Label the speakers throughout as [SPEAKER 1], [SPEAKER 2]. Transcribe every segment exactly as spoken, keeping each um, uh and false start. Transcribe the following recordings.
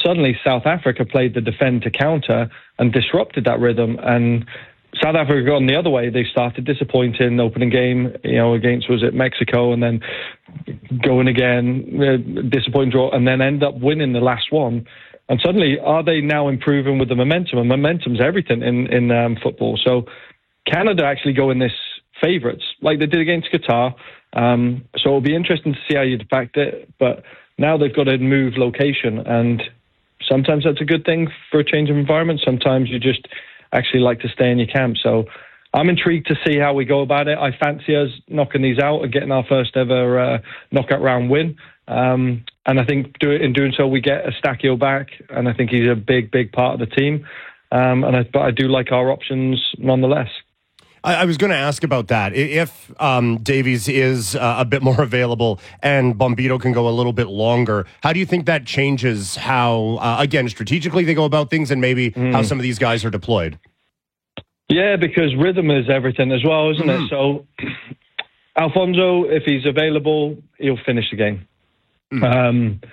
[SPEAKER 1] suddenly South Africa played the defend to counter and disrupted that rhythm. And South Africa gone the other way. They started disappointing opening game, you know, against, was it Mexico, and then going again, uh, disappointing draw, and then end up winning the last one. And suddenly, are they now improving with the momentum? And momentum's everything in, in um, football. So Canada actually go in this favourites, like they did against Qatar. Um, so it'll be interesting to see how you back it. But now they've got to move location, and sometimes that's a good thing for a change of environment. Sometimes you just actually like to stay in your camp. So I'm intrigued to see how we go about it. I fancy us knocking these out and getting our first ever uh, knockout round win. Um, and I think do it, in doing so, we get Eustáquio back, and I think he's a big, big part of the team. Um, and I, but I do like our options nonetheless.
[SPEAKER 2] I, I was going to ask about that. If um, Davies is uh, a bit more available and Bombito can go a little bit longer, how do you think that changes how, uh, again, strategically they go about things, and maybe mm. how some of these guys are deployed?
[SPEAKER 1] Yeah, because rhythm is everything as well, isn't mm. it? So Alfonso, if he's available, he'll finish the game. Mm. Um,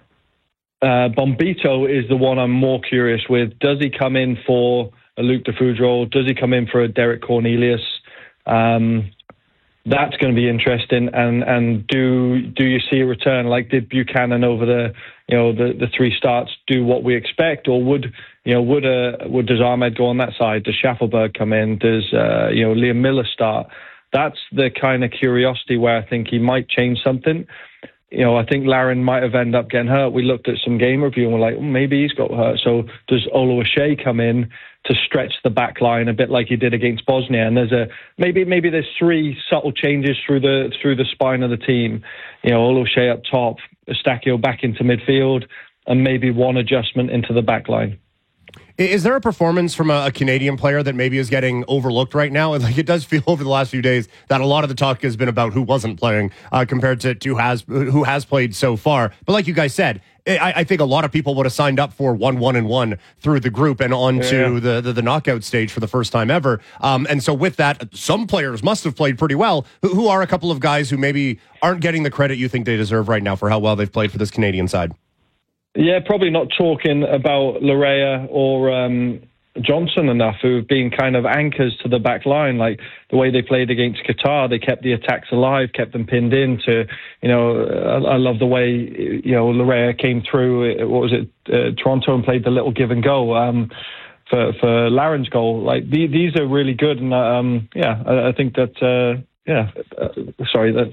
[SPEAKER 1] uh, Bombito is the one I'm more curious with. Does he come in for a Luke de Fougeroll? Does he come in for a Derek Cornelius? Um, that's going to be interesting. And and do do you see a return? Like, did Buchanan over the you know the, the three starts do what we expect, or would you know would uh, would does Ahmed go on that side? Does Schaffelberg come in? Does uh, you know Liam Miller start? That's the kind of curiosity where I think he might change something. You know, I think Larin might have ended up getting hurt. We looked at some game review and we're like, oh, maybe he's got hurt. So does Oluwaseyi come in to stretch the back line a bit like he did against Bosnia? And there's a maybe maybe there's three subtle changes through the through the spine of the team. You know, Oluwaseyi up top, Eustáquio back into midfield, and maybe one adjustment into the back line.
[SPEAKER 2] Is there a performance from a, a Canadian player that maybe is getting overlooked right now? Like, it does feel over the last few days that a lot of the talk has been about who wasn't playing uh, compared to, to who has who has played so far. But like you guys said, I, I think a lot of people would have signed up for one, one, and one through the group and on to yeah. the, the the knockout stage for the first time ever. Um, and so with that, some players must have played pretty well. Who, who are a couple of guys who maybe aren't getting the credit you think they deserve right now for how well they've played for this Canadian side?
[SPEAKER 1] Yeah, probably not talking about Larea or um, Johnson enough, who've been kind of anchors to the back line. Like the way they played against Qatar, they kept the attacks alive, kept them pinned in to, you know, I, I love the way, you know, Larea came through, what was it, uh, Toronto, and played the little give and go um, for, for Larin's goal. Like the, these are really good. And um, yeah, I, I think that, uh, yeah, uh, sorry, that's...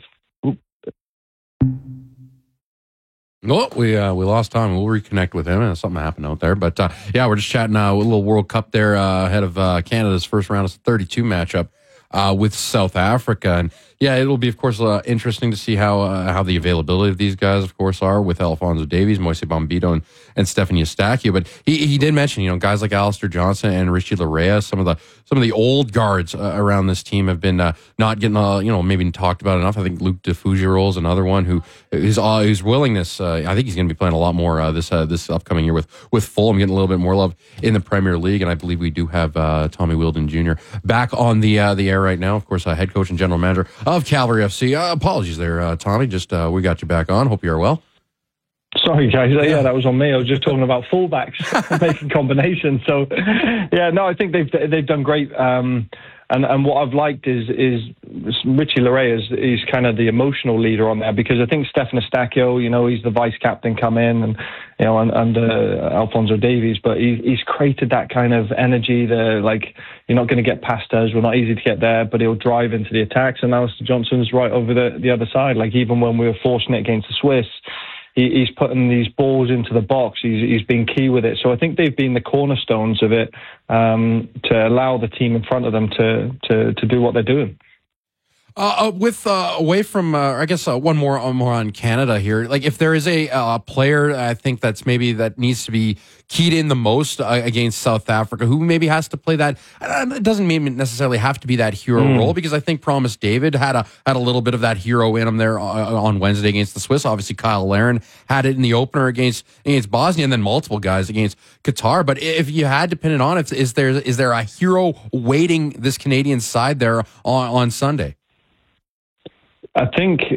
[SPEAKER 3] Well, we uh, we lost Tom. We'll reconnect with him, and something happened out there. But uh, yeah, we're just chatting uh, with a little World Cup there uh, ahead of uh, Canada's first round of thirty-two matchup uh, with South Africa. And yeah, it'll be, of course, uh, interesting to see how uh, how the availability of these guys, of course, are with Alfonso Davies, Moise Bombito, and, and Stephen Eustáquio. But he, he did mention, you know, guys like Alistair Johnson and Richie Larea, some of the some of the old guards uh, around this team have been uh, not getting, uh, you know, maybe talked about enough. I think Luke de Fougeroll is another one who his uh, his willingness. Uh, I think he's going to be playing a lot more uh, this uh, this upcoming year with with Fulham, getting a little bit more love in the Premier League. And I believe we do have uh, Tommy Wheeldon Junior back on the uh, the air right now. Of course, uh, head coach and general manager of Cavalry F C. Uh, apologies there, uh, Tommy. Just uh, we got you back on. Hope you're well.
[SPEAKER 1] Sorry, guys. Yeah, that was on me. I was just talking about fullbacks making combinations. So, yeah, no, I think they've they've done great. Um, and and what I've liked is is Richie Larea is he's kind of the emotional leader on there, because I think Stephen Eustáquio, you know, he's the vice captain come in, and you know, and, and uh, Alfonso Davies, but he, he's created that kind of energy. The like, you're not going to get past us. We're not easy to get there, but he'll drive into the attacks. And Alistair Johnson's right over the the other side. Like even when we were forcing it against the Swiss, he's putting these balls into the box. He's, he's been key with it. So I think they've been the cornerstones of it um, to allow the team in front of them to to, to do what they're doing.
[SPEAKER 3] Uh, uh, with uh, away from, uh, I guess uh, one more uh, more on Canada here. Like, if there is a uh, player, I think that's maybe that needs to be keyed in the most uh, against South Africa, who maybe has to play that. Uh, it doesn't mean necessarily have to be that hero mm. role, because I think Promise David had a had a little bit of that hero in him there uh, on Wednesday against the Swiss. Obviously, Kyle Larin had it in the opener against against Bosnia, and then multiple guys against Qatar. But if you had to pin it on, if, is there is there a hero waiting this Canadian side there on, on Sunday?
[SPEAKER 1] I think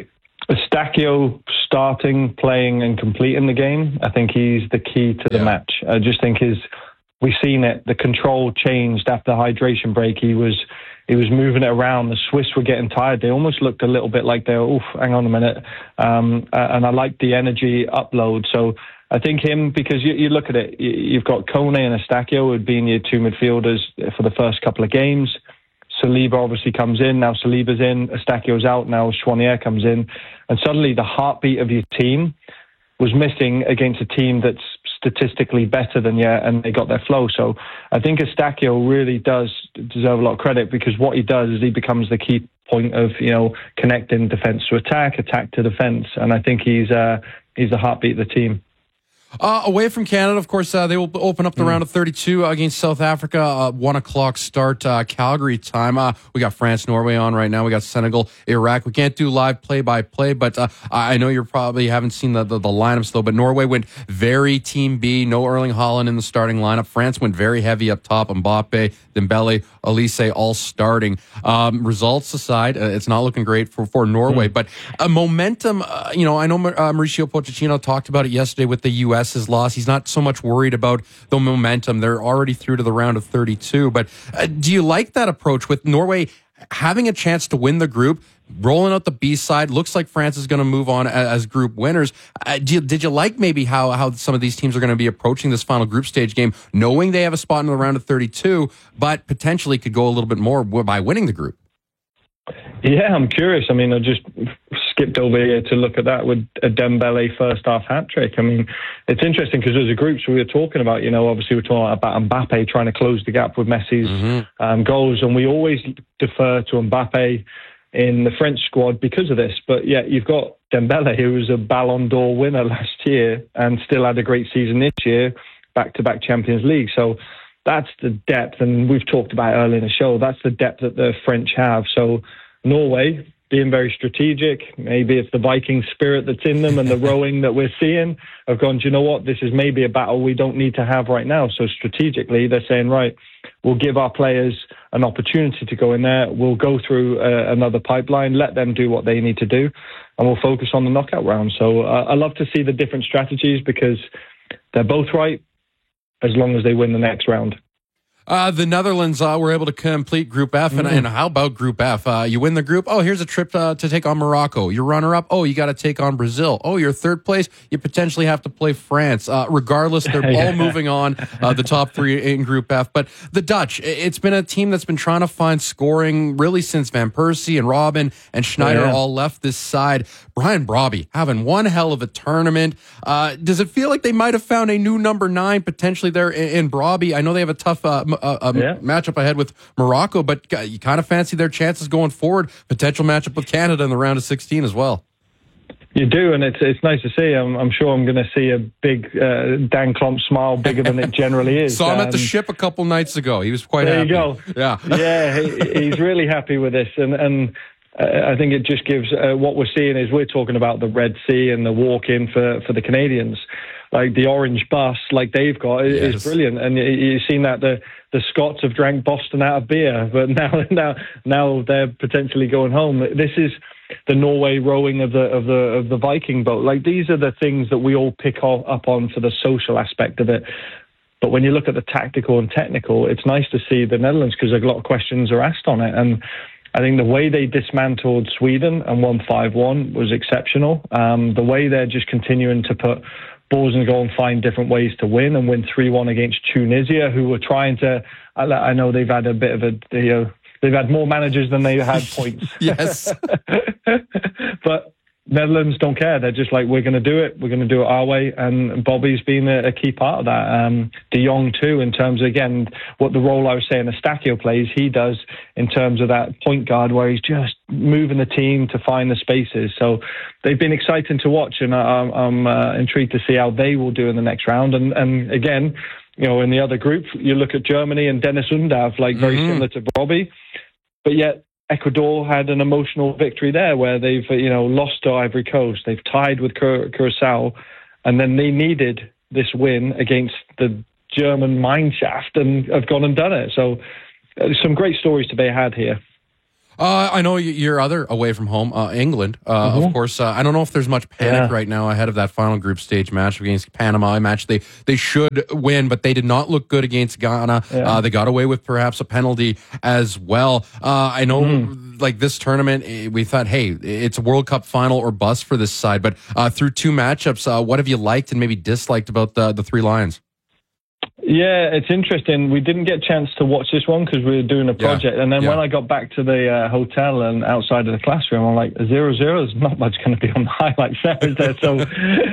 [SPEAKER 1] Eustáquio starting, playing, and completing the game, I think he's the key to the
[SPEAKER 3] yeah.
[SPEAKER 1] match. I just think his, we've seen it, the control changed after the hydration break. He was he was moving it around. The Swiss were getting tired. They almost looked a little bit like they were, oof, hang on a minute. Um, and I liked the energy upload. So I think him, because you, you look at it, you've got Kone and Eustáquio would be in your two midfielders for the first couple of games. Saliba obviously comes in. Now Saliba's in. Eustáquio's out. Now Chouanier comes in. And suddenly the heartbeat of your team was missing against a team that's statistically better than you, and they got their flow. So I think Eustáquio really does deserve a lot of credit, because what he does is he becomes the key point of, you know, connecting defence to attack, attack to defence. And I think he's, uh, he's the heartbeat of the team.
[SPEAKER 3] Uh, away from Canada, of course, uh, they will open up the mm. round of thirty-two against South Africa. Uh, one o'clock start, uh, Calgary time. Uh, we got France, Norway on right now. We got Senegal, Iraq. We can't do live play-by-play, but uh, I know you probably haven't seen the, the, the lineups, though. But Norway went very Team B. No Erling Haaland in the starting lineup. France went very heavy up top. Mbappe, Dembele, Olise all starting. Um, results aside, uh, it's not looking great for, for Norway. Mm. But uh, momentum, uh, you know, I know uh, Mauricio Pochettino talked about it yesterday with the U S His loss. He's not so much worried about the momentum. They're already through to the round of thirty-two. But uh, do you like that approach with Norway having a chance to win the group, rolling out the B side? Looks like France is going to move on as, as group winners. Uh, do you, did you like maybe how, how some of these teams are going to be approaching this final group stage game, knowing they have a spot in the round of thirty-two, but potentially could go a little bit more by winning the group?
[SPEAKER 1] Yeah, I'm curious. I mean, I just skipped over here to look at that with a Dembele first half hat trick. I mean, it's interesting because as a group, so we were talking about, you know, obviously we're talking about Mbappe trying to close the gap with Messi's mm-hmm. um, goals, and we always defer to Mbappe in the French squad because of this. But yet you've got Dembele, who was a Ballon d'Or winner last year and still had a great season this year, back-to-back Champions League. So that's the depth, and we've talked about it earlier in the show, that's the depth that the French have. So Norway, being very strategic, maybe it's the Viking spirit that's in them and the rowing that we're seeing, have gone, do you know what, this is maybe a battle we don't need to have right now. So strategically, they're saying, right, we'll give our players an opportunity to go in there, we'll go through uh, another pipeline, let them do what they need to do, and we'll focus on the knockout round. So uh, I love to see the different strategies because they're both right, as long as they win the next round.
[SPEAKER 3] Uh, the Netherlands uh, were able to complete Group F, and, mm. and how about Group F? Uh, you win the group, oh, here's a trip uh, to take on Morocco. Your runner-up, oh, you got to take on Brazil. Oh, you're third place, you potentially have to play France. Uh, regardless, they're yeah. all moving on, uh, the top three in Group F. But the Dutch, it's been a team that's been trying to find scoring really since Van Persie and Robben and Schneider yeah. all left this side. Brian Brobby having one hell of a tournament. Uh, does it feel like they might have found a new number nine potentially there in, in Brobby? I know they have a tough uh, uh, uh, yeah. matchup ahead with Morocco, but you kind of fancy their chances going forward. Potential matchup with Canada in the round of sixteen as well.
[SPEAKER 1] You do, and it's it's nice to see. I'm, I'm sure I'm going to see a big uh, Dan Klomp smile, bigger than it generally is.
[SPEAKER 3] Saw him
[SPEAKER 1] um,
[SPEAKER 3] at the ship a couple nights ago. He was quite
[SPEAKER 1] there
[SPEAKER 3] happy.
[SPEAKER 1] There you go.
[SPEAKER 3] Yeah,
[SPEAKER 1] yeah, he, he's really happy with this, and and. Uh, I think it just gives, uh, what we're seeing is we're talking about the Red Sea and the walk-in for, for the Canadians. Like the orange bus, like they've got, is yes. brilliant. And you, you've seen that the, the Scots have drank Boston out of beer, but now now now they're potentially going home. This is the Norway rowing of the of the of the Viking boat. Like these are the things that we all pick up on for the social aspect of it. But when you look at the tactical and technical, it's nice to see the Netherlands because a lot of questions are asked on it. And I think the way they dismantled Sweden and won five one was exceptional. Um, the way they're just continuing to put balls in the goal and find different ways to win and win three one against Tunisia, who were trying to, I, I know they've had a bit of a, you know, they've had more managers than they had points.
[SPEAKER 3] Yes.
[SPEAKER 1] But Netherlands don't care. They're just like, we're going to do it. We're going to do it our way. And Bobby's been a, a key part of that. Um, De Jong too, in terms of, again, what the role I was saying Eustáquio plays, he does in terms of that point guard where he's just moving the team to find the spaces. So they've been exciting to watch, and I'm, I'm uh, intrigued to see how they will do in the next round. And, and again, you know, in the other group, you look at Germany and Dennis Undav, like very mm-hmm. similar to Bobby, but yet Ecuador had an emotional victory there where they've, you know, lost to Ivory Coast. They've tied with Cur- Curacao, and then they needed this win against the German mineshaft and have gone and done it. So uh, some great stories to be had here.
[SPEAKER 3] Uh, I know you're other away from home, uh, England. Uh, mm-hmm. Of course, uh, I don't know if there's much panic yeah. right now ahead of that final group stage match against Panama. A match they they should win, but they did not look good against Ghana. Yeah. Uh, they got away with perhaps a penalty as well. Uh, I know, mm. like this tournament, we thought, hey, it's a World Cup final or bust for this side. But uh, through two matchups, uh, what have you liked and maybe disliked about the the three Lions?
[SPEAKER 1] Yeah, it's interesting. We didn't get a chance to watch this one because we were doing a project. Yeah. And then yeah. when I got back to the uh, hotel and outside of the classroom, I'm like, zero zero, there's not much going to be on the highlights there, is there? So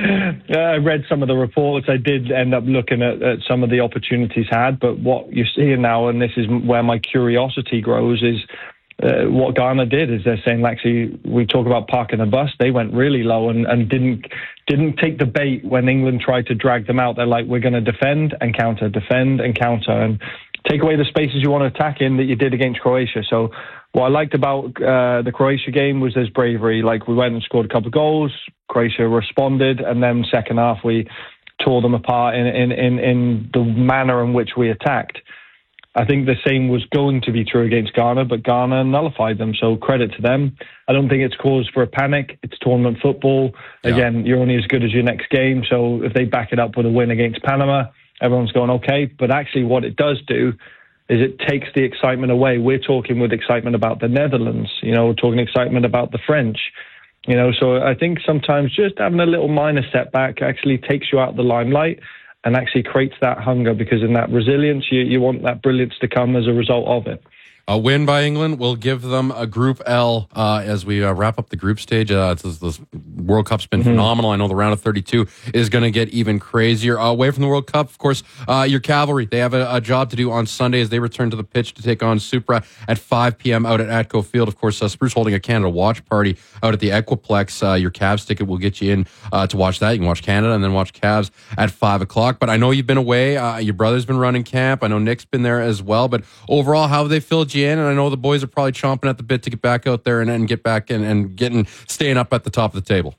[SPEAKER 1] uh, I read some of the reports. I did end up looking at, at some of the opportunities had. But what you're seeing now, and this is where my curiosity grows, is Uh, what Ghana did is they're saying, actually, we talk about parking the bus. They went really low and, and didn't didn't take the bait when England tried to drag them out. They're like, we're going to defend and counter, defend and counter, and take away the spaces you want to attack in that you did against Croatia. So what I liked about uh, the Croatia game was there's bravery. Like, we went and scored a couple of goals. Croatia responded, and then second half we tore them apart in in in, in the manner in which we attacked. I think the same was going to be true against Ghana, but Ghana nullified them, so credit to them. I don't think it's cause for a panic. It's tournament football. Yeah. Again, you're only as good as your next game, so if they back it up with a win against Panama, everyone's going, okay. But actually what it does do is it takes the excitement away. We're talking with excitement about the Netherlands, you know, we're talking excitement about the French. You know, so I think sometimes just having a little minor setback actually takes you out of the limelight and actually creates that hunger, because in that resilience, you, you want that brilliance to come as a result of it.
[SPEAKER 3] A win by England will give them a Group L uh, as we uh, wrap up the group stage. Uh, this, this World Cup's been mm-hmm. phenomenal. I know the round of thirty-two is going to get even crazier. Uh, away from the World Cup, of course, uh, your Cavalry, they have a, a job to do on Sunday as they return to the pitch to take on Supra at five p.m. out at Atco Field. Of course, uh, Spruce holding a Canada watch party out at the Equiplex. Uh, your Cavs ticket will get you in uh, to watch that. You can watch Canada and then watch Cavs at five o'clock. But I know you've been away. Uh, your brother's been running camp. I know Nick's been there as well. But overall, how have they filled you in? And I know the boys are probably chomping at the bit to get back out there and, and get back and, and getting staying up at the top of the table.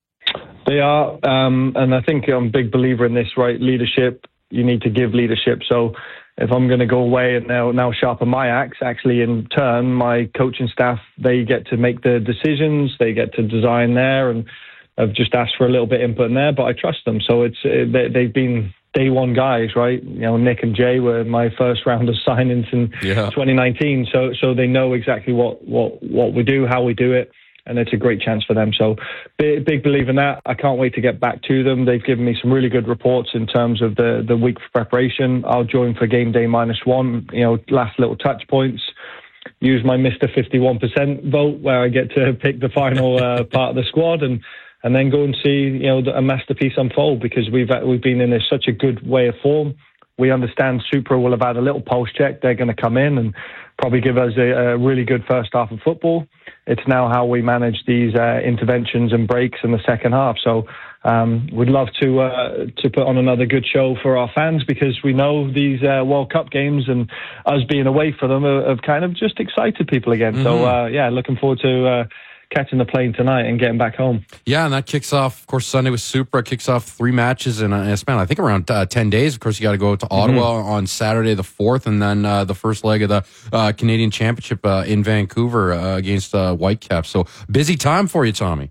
[SPEAKER 1] They are, um, and I think I'm a big believer in this, right? Leadership, you need to give leadership. So if I'm going to go away and now, now sharpen my axe, actually in turn, my coaching staff, they get to make the decisions, they get to design there, and I've just asked for a little bit input in there, but I trust them. So it's they, they've been day one guys, right? You know, Nick and Jay were my first round of signings in yeah. twenty nineteen. So so they know exactly what, what, what we do, how we do it, and it's a great chance for them. So big, big believer in that. I can't wait to get back to them. They've given me some really good reports in terms of the, the week for preparation. I'll join for game day minus one, you know, last little touch points. Use my Mister fifty-one percent vote where I get to pick the final uh, part of the squad, and and then go and see, you know, a masterpiece unfold, because we've we've been in a, such a good way of form. We understand Supra will have had a little pulse check. They're going to come in and probably give us a, a really good first half of football. It's now how we manage these uh, interventions and breaks in the second half. So um, we'd love to uh, to put on another good show for our fans, because we know these uh, World Cup games and us being away for them have, have kind of just excited people again. Mm-hmm. So uh, yeah, looking forward to Uh, catching the plane tonight and getting back home.
[SPEAKER 3] Yeah, and that kicks off, of course, Sunday with Supra. Kicks off three matches in a span, I think, around uh, ten days. Of course, you got to go to Ottawa mm-hmm. on Saturday the fourth, and then uh, the first leg of the uh, Canadian Championship uh, in Vancouver uh, against uh, Whitecaps. So busy time for you, Tommy.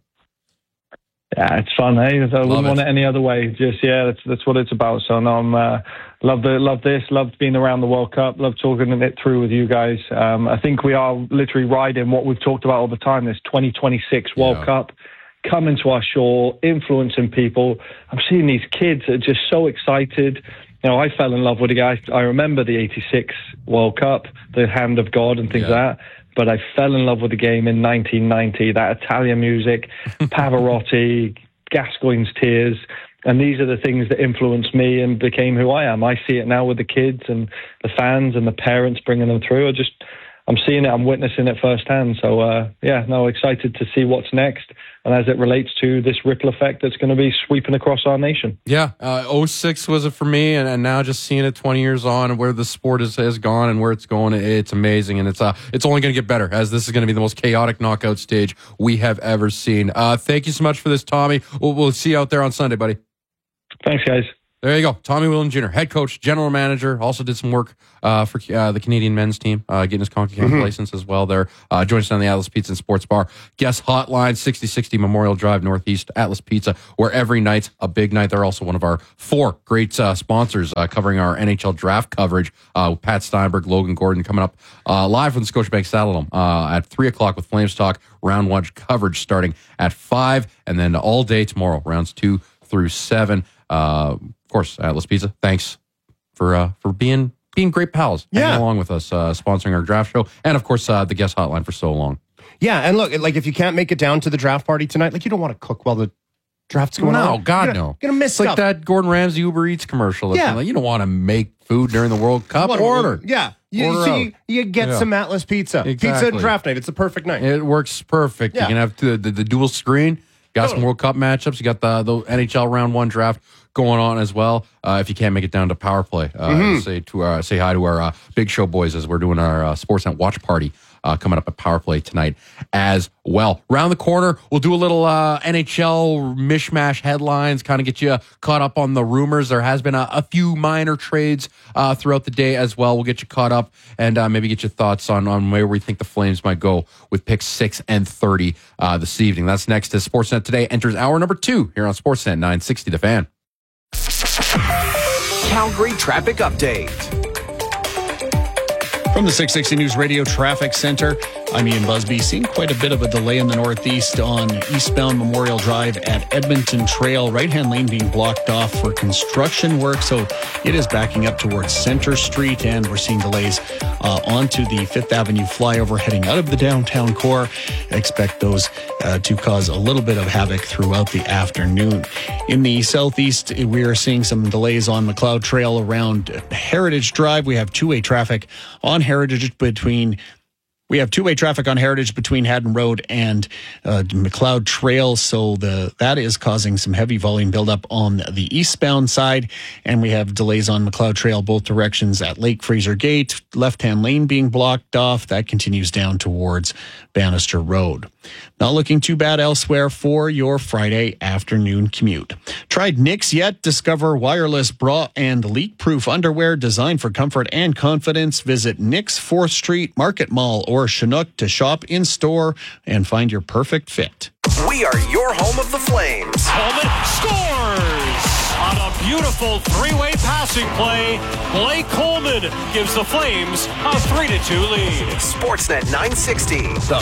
[SPEAKER 1] Yeah, it's fun, eh? I wouldn't want it any other way. Just, yeah, that's that's what it's about. So, no, I'm uh, love the love this, love being around the World Cup, love talking it through with you guys. Um, I think we are literally riding what we've talked about all the time, this twenty twenty-six World yeah. Cup coming to our shore, influencing people. I'm seeing these kids that are just so excited. You know, I fell in love with the guy. I remember the eighty-six World Cup, the hand of God and things yeah. like that. But I fell in love with the game in nineteen ninety, that Italian music, Pavarotti, Gascoigne's tears. And these are the things that influenced me and became who I am. I see it now with the kids and the fans and the parents bringing them through. I just, I'm seeing it, I'm witnessing it firsthand. So, uh, yeah, no, excited to see what's next. And as it relates to this ripple effect that's going to be sweeping across our nation.
[SPEAKER 3] Yeah, uh, oh six was it for me, and, and now just seeing it twenty years on and where the sport is, has gone and where it's going, it's amazing. And it's uh, it's only going to get better, as this is going to be the most chaotic knockout stage we have ever seen. Uh, thank you so much for this, Tommy. We'll, we'll see you out there on Sunday, buddy.
[SPEAKER 1] Thanks, guys.
[SPEAKER 3] There you go. Tommy Whelan Junior, head coach, general manager, also did some work uh, for uh, the Canadian men's team, uh, getting his CONCACAF mm-hmm. license as well there. Uh, joins us on the Atlas Pizza and Sports Bar. Guest hotline, sixty sixty Memorial Drive, Northeast, Atlas Pizza, where every night, a big night. They're also one of our four great uh, sponsors uh, covering our N H L draft coverage. Uh, Pat Steinberg, Logan Gordon coming up uh, live from the Scotiabank Saddledome uh, at three o'clock with Flames Talk. Round one coverage starting at five, and then all day tomorrow, rounds two through seven. Uh, of course, Atlas Pizza. Thanks for uh, for being being great pals,
[SPEAKER 2] yeah,
[SPEAKER 3] hanging along with us, uh, sponsoring our draft show, and of course uh, the guest hotline for so long.
[SPEAKER 2] Yeah, and look, like if you can't make it down to the draft party tonight, like you don't want to cook while the draft's going
[SPEAKER 3] no,
[SPEAKER 2] on.
[SPEAKER 3] No, God,
[SPEAKER 2] you're
[SPEAKER 3] no.
[SPEAKER 2] You're gonna miss
[SPEAKER 3] it's
[SPEAKER 2] stuff.
[SPEAKER 3] like that Gordon Ramsay Uber Eats commercial.
[SPEAKER 2] Yeah,
[SPEAKER 3] like, you don't want to make food during the World Cup.
[SPEAKER 2] What,
[SPEAKER 3] order,
[SPEAKER 2] yeah. You,
[SPEAKER 3] order
[SPEAKER 2] so you, you get
[SPEAKER 3] yeah.
[SPEAKER 2] some Atlas Pizza,
[SPEAKER 3] exactly.
[SPEAKER 2] pizza and draft night. It's a perfect night.
[SPEAKER 3] It works perfect.
[SPEAKER 2] Yeah.
[SPEAKER 3] You can have the, the, the dual screen. Got some World Cup matchups. You got the, the N H L round one draft going on as well. Uh, if you can't make it down to Power Play, uh, mm-hmm. say to uh, say hi to our uh, Big Show boys as we're doing our uh, Sportsnet watch party uh, coming up at Power Play tonight as well. Round the corner, we'll do a little uh, N H L mishmash headlines, kind of get you caught up on the rumors. There has been a, a few minor trades uh, throughout the day as well. We'll get you caught up and uh, maybe get your thoughts on, on where we think the Flames might go with picks six and thirty uh, this evening. That's next as Sportsnet Today enters hour number two here on Sportsnet nine sixty The Fan.
[SPEAKER 4] Calgary traffic update.
[SPEAKER 5] From the six sixty News Radio Traffic Center, I'm Ian Busby. Seeing quite a bit of a delay in the northeast on eastbound Memorial Drive at Edmonton Trail. Right-hand lane being blocked off for construction work, so it is backing up towards Center Street, and we're seeing delays uh, onto the Fifth Avenue flyover heading out of the downtown core. I expect those uh, to cause a little bit of havoc throughout the afternoon. In the southeast, we are seeing some delays on McLeod Trail around Heritage Drive. We have two-way traffic on Heritage between We have two-way traffic on Heritage between Haddon Road and uh, McLeod Trail, so the that is causing some heavy volume buildup on the eastbound side, and we have delays on McLeod Trail both directions at Lake Fraser Gate, left-hand lane being blocked off. That continues down towards Bannister Road. Not looking too bad elsewhere for your Friday afternoon commute. Tried Knix yet? Discover wireless bra and leak-proof underwear designed for comfort and confidence. Visit Knix fourth Street, Market Mall, or Chinook to shop in-store and find your perfect fit.
[SPEAKER 4] We are your home of the Flames.
[SPEAKER 6] Coleman scores on a beautiful three-way passing play. Blake Coleman gives the Flames a three to two lead.
[SPEAKER 4] Sportsnet nine sixty, The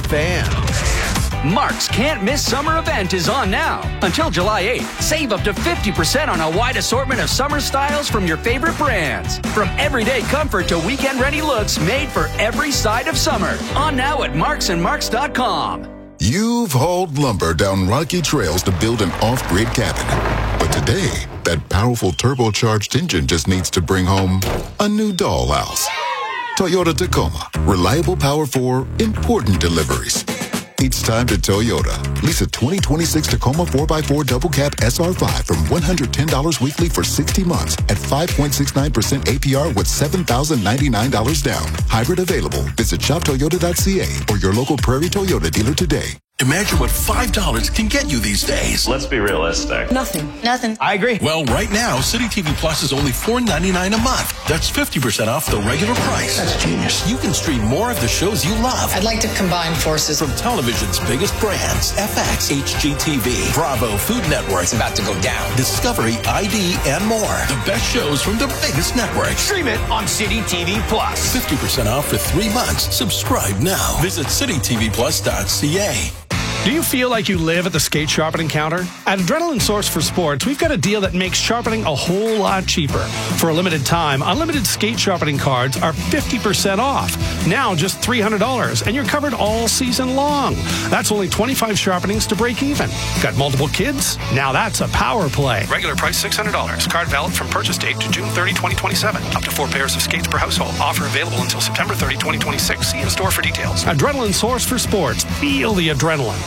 [SPEAKER 4] Fan.
[SPEAKER 7] Mark's Can't Miss Summer event is on now. Until July eighth, save up to fifty percent on a wide assortment of summer styles from your favorite brands. From everyday comfort to weekend-ready looks made for every side of summer. On now at marks and marks dot com.
[SPEAKER 8] You've hauled lumber down rocky trails to build an off-grid cabin. But today, that powerful turbocharged engine just needs to bring home a new dollhouse. Toyota Tacoma. Reliable power for important deliveries. It's time to Toyota. Lease a twenty twenty-six Tacoma four by four Double Cab S R five from one hundred ten dollars weekly for sixty months at five point six nine percent A P R with seven thousand ninety-nine dollars down. Hybrid available. Visit shop toyota dot c a or your local Prairie Toyota dealer today.
[SPEAKER 9] Imagine what five dollars can get you these days.
[SPEAKER 10] Let's be realistic.
[SPEAKER 11] Nothing. Nothing.
[SPEAKER 9] I agree. Well, right now, City T V Plus is only four ninety-nine a month. That's fifty percent off the regular price.
[SPEAKER 11] That's genius.
[SPEAKER 9] You can stream more of the shows you love.
[SPEAKER 11] I'd like to combine forces.
[SPEAKER 9] From television's biggest brands, F X, H G T V, Bravo, Food Network.
[SPEAKER 11] It's about to go down.
[SPEAKER 9] Discovery, I D, and more. The best shows from the biggest networks.
[SPEAKER 11] Stream it on City T V Plus.
[SPEAKER 9] fifty percent off for three months. Subscribe now. Visit city t v plus dot c a.
[SPEAKER 12] Do you feel like you live at the skate sharpening counter? At Adrenaline Source for Sports, we've got a deal that makes sharpening a whole lot cheaper. For a limited time, unlimited skate sharpening cards are fifty percent off. Now just three hundred dollars, and you're covered all season long. That's only twenty-five sharpenings to break even. Got multiple kids? Now that's a power play. Regular price six hundred dollars. Card valid from purchase date to June thirtieth, twenty twenty-seven. Up to four pairs of skates per household. Offer available until September thirtieth, twenty twenty-six. See in store for details. Adrenaline Source for Sports. Feel the adrenaline.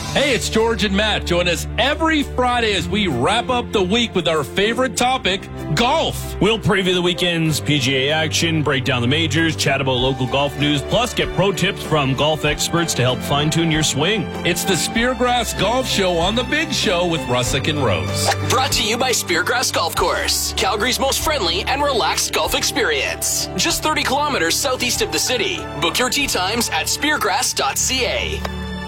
[SPEAKER 10] Hey, it's George and Matt. Join us every Friday as we wrap up the week with our favorite topic, golf.
[SPEAKER 13] We'll preview the weekend's P G A action, break down the majors, chat about local golf news, plus get pro tips from golf experts to help fine-tune your swing.
[SPEAKER 10] It's the Speargrass Golf Show on The Big Show with Russick and Rose.
[SPEAKER 14] Brought to you by Speargrass Golf Course, Calgary's most friendly and relaxed golf experience. Just thirty kilometers southeast of the city. Book your tee times at speargrass dot c a.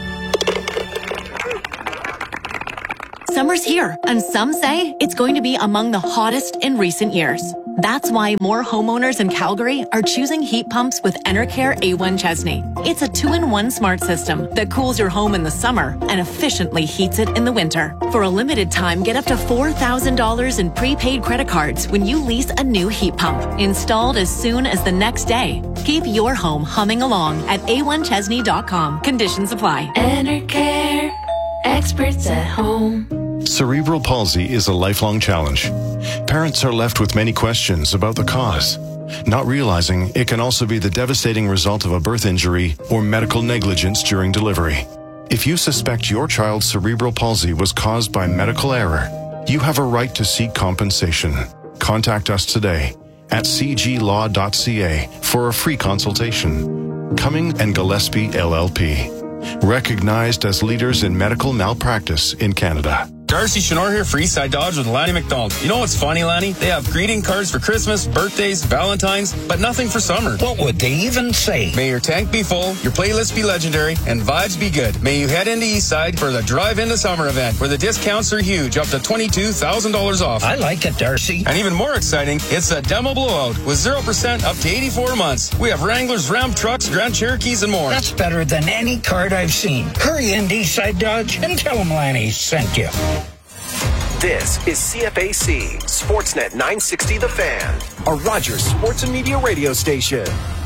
[SPEAKER 15] Summer's here, and some say it's going to be among the hottest in recent years. That's why more homeowners in Calgary are choosing heat pumps with Enercare A one Chesney. It's a two-in-one smart system that cools your home in the summer and efficiently heats it in the winter. For a limited time, get up to four thousand dollars in prepaid credit cards when you lease a new heat pump, installed as soon as the next day. Keep your home humming along at a one chesney dot com. Conditions apply.
[SPEAKER 16] Enercare, experts at home.
[SPEAKER 17] Cerebral palsy is a lifelong challenge. Parents are left with many questions about the cause, not realizing it can also be the devastating result of a birth injury or medical negligence during delivery. If you suspect your child's cerebral palsy was caused by medical error, you have a right to seek compensation. Contact us today at c g law dot c a for a free consultation. Cumming and Gillespie L L P, recognized as leaders in medical malpractice in Canada.
[SPEAKER 18] Darcy Chenor here for Eastside Dodge with Lanny McDonald. You know what's funny, Lanny? They have greeting cards for Christmas, birthdays, Valentine's, but nothing for summer.
[SPEAKER 19] What would they even say?
[SPEAKER 18] May your tank be full, your playlist be legendary, and vibes be good. May you head into Eastside for the Drive Into Summer event, where the discounts are huge, up to twenty-two thousand dollars off.
[SPEAKER 19] I like it, Darcy.
[SPEAKER 18] And even more exciting, it's a demo blowout with zero percent up to eighty-four months. We have Wranglers, Ram trucks, Grand Cherokees, and more.
[SPEAKER 19] That's better than any card I've seen. Hurry into Eastside Dodge and tell them Lanny sent you.
[SPEAKER 4] This is C F A C, Sportsnet nine sixty The Fan, a Rogers Sports and Media radio station.